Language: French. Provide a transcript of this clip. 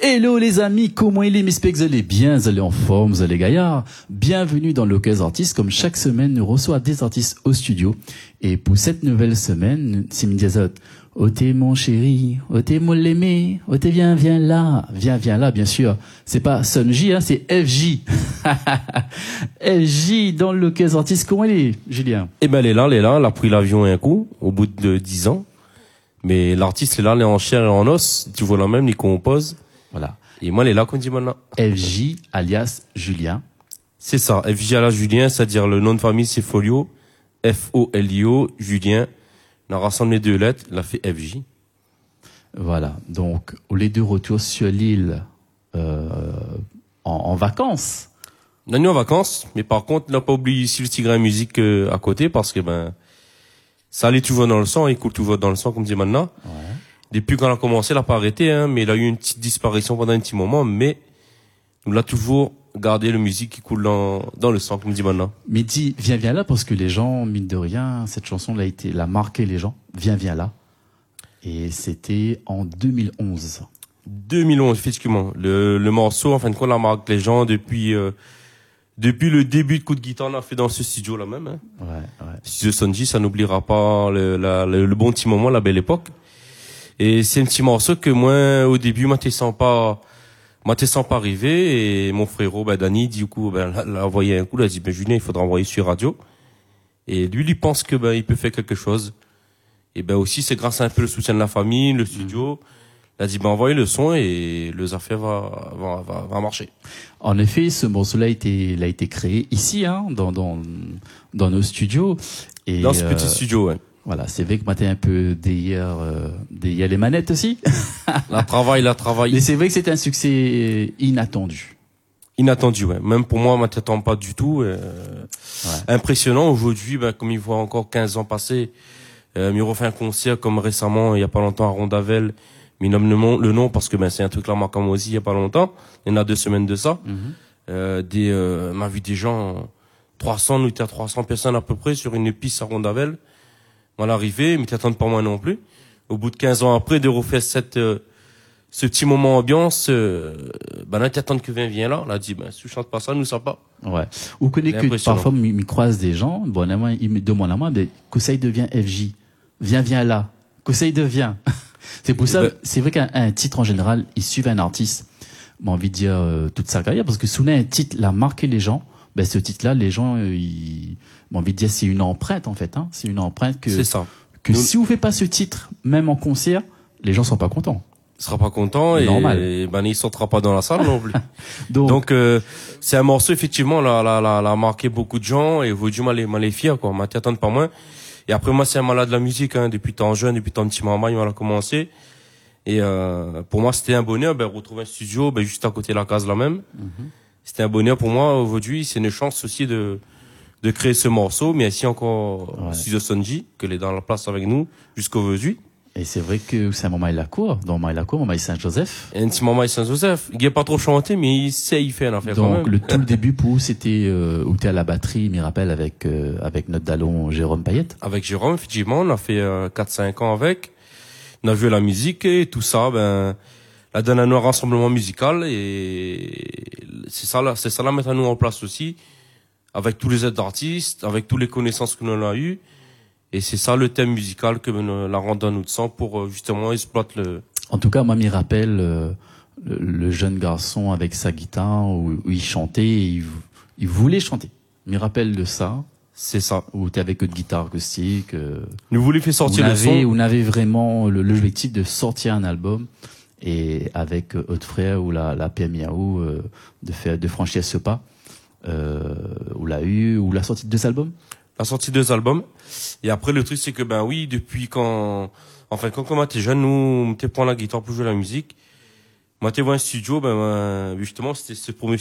Hello les amis, comment il est, mes specs, vous allez bien, vous allez en forme, vous allez gaillard. Bienvenue dans l'Occasion Artiste, comme chaque semaine, nous reçoit des artistes au studio. Et pour cette nouvelle semaine, c'est Mindiazot. Oh t'es mon chéri, oh t'es mon l'aimé, oh t'es viens là, viens là, bien sûr. C'est pas Sunj, hein, c'est FJ. FJ dans l'Occasion Artiste, comment il est, Julien? Eh ben, elle a pris l'avion un coup, au bout de 10 ans. Mais l'artiste, elle est en chair et en os, tu vois la même, il compose. Voilà. Et moi, elle est là, qu'on dit maintenant. FJ, alias Julien. C'est ça, FJ alias Julien, c'est-à-dire le nom de famille, c'est Folio. Folio, Julien. On a rassemblé les deux lettres, il a fait FJ. Voilà. Donc, on est de retour sur l'île, en vacances. On a eu en vacances, mais par contre, on n'a pas oublié ici le Tigre Musique à côté, parce que, ça allait toujours dans le sang, il coule toujours dans le sang, comme dit maintenant. Ouais. Depuis qu'on a commencé, il n'a pas arrêté, hein, mais il a eu une petite disparition pendant un petit moment, mais on l'a toujours gardé, la musique qui coule dans le sang, comme dit maintenant. Mais dis, viens là, parce que les gens, mine de rien, cette chanson l'a marqué les gens. Viens là. Et c'était en 2011. 2011, effectivement. Le morceau, en fin de compte, la marque les gens depuis le début de coup de guitare, on a fait dans ce studio-là même, hein. Ouais. Studio Sunj, ça n'oubliera pas le bon petit moment, la belle époque. Et c'est un petit morceau que moi, au début, moi, t'es sens pas arriver, et mon frérot, Dani, du coup, l'a envoyé un coup, il a dit, Julien, il faudra envoyer sur radio. Et lui, il pense que, il peut faire quelque chose. Et aussi, c'est grâce à un peu le soutien de la famille, le studio. Il a dit, envoyez le son et les affaires va marcher. En effet, ce morceau-là a été créé ici, hein, dans nos studios. Et dans ce petit studio, ouais. Voilà, c'est vrai que moi, t'es un peu derrière les manettes aussi. La travail. Mais c'est vrai que c'est un succès inattendu. Inattendu, ouais. Même pour moi t'attends pas du tout. Ouais. Impressionnant. Aujourd'hui, comme il voit encore 15 ans passer, il refait un concert comme récemment, il y a pas longtemps, à Rondavel. Mais il nomme le nom parce que c'est un truc là, marquant aussi, il y a pas longtemps. Il y en a 2 semaines de ça. M'a vu des gens, 300 personnes à peu près sur une piste à Rondavel. À l'arrivée, mais t'attends pas moi non plus. Au bout de 15 ans après, de refaire ce petit moment ambiance, là, t'attends que viens là. On a dit, si tu chantes pas ça, nous ça pas. Ouais. Vous connaissez que parfois, me croise des gens, il me demande à moi, conseil devient FJ. Viens là. Conseil devient. C'est pour ça, c'est vrai qu'un titre en général, il suit un artiste. J'ai envie de dire, toute sa carrière, parce que souvent un titre l'a marqué les gens. Ce titre-là, les gens, j'ai envie de dire, c'est une empreinte, en fait, hein. C'est une empreinte c'est ça. Si vous faites pas ce titre, même en concert, les gens sont pas contents. Il sera pas content et il sortira pas dans la salle non plus. Donc c'est un morceau, effectivement, l'a marqué beaucoup de gens, et aujourd'hui, moi les fier, quoi. M'a t'attendre pas moins. Et après, moi, c'est un malade de la musique, hein, depuis tant jeune, depuis tant petit moment, il m'a commencé. Et, pour moi, c'était un bonheur, retrouver un studio, juste à côté de la case là même. C'était un bonheur pour moi. Aujourd'hui, c'est une chance aussi de créer ce morceau, mais ici encore, Studio Sunj, que est dans la place avec nous, jusqu'aujourd'hui. Et c'est vrai que c'est un Mamaï-la-Cour, dans Mamaï-la-Cour, Mamaï-Saint-Joseph. Un petit Mamaï-Saint-Joseph. Il n'a pas trop chanté, mais il sait y faire l'affaire quand même. Donc, tout le début pour c'était, où t'es à la batterie, me rappelle, avec notre dallon Jérôme Payette. Avec Jérôme, effectivement, on a fait, 4-5 ans avec. On a joué la musique et tout ça, la donne à nous un rassemblement musical, et c'est ça là, mettre à nous en place aussi, avec tous les aides d'artistes, avec toutes les connaissances que nous a eues. Et c'est ça le thème musical que la rend dans notre sang pour justement exploiter le. En tout cas, moi, m'y rappelle le jeune garçon avec sa guitare où il chantait, et il voulait chanter. M'y rappelle de ça. C'est ça. Où t'es avec une guitare acoustique. Nous voulions faire sortir le son. On avait vraiment l'objectif de sortir un album, et avec Haute Frère ou la PMIAO de franchir ce pas. Ou la sortie de 2 albums. La sortie de 2 albums. Et après, le truc, c'est que, oui, depuis quand moi, t'es jeune, nous, t'es prend la guitare pour jouer la musique. Moi, t'es voir un studio, justement, c'était ce premier